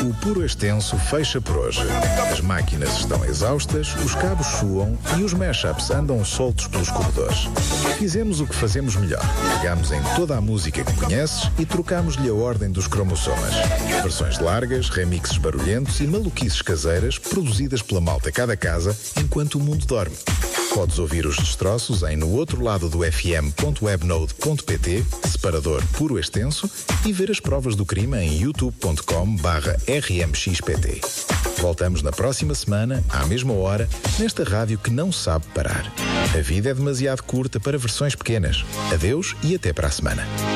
O Puro Extenso fecha por hoje. As máquinas estão exaustas, os cabos suam e os mashups andam soltos pelos corredores. Fizemos o que fazemos melhor. Pegámos em toda a música que conheces e trocámos-lhe a ordem dos cromossomas. Versões largas, remixes barulhentos e maluquices caseiras produzidas pela malta cada casa enquanto o mundo dorme. Podes ouvir os destroços em No Outro Lado do FM.webnode.pt, separador Puro Extenso, e ver as provas do crime em youtube.com/rmxpt. Voltamos na próxima semana, à mesma hora, nesta rádio que não sabe parar. A vida é demasiado curta para versões pequenas. Adeus e até para a semana.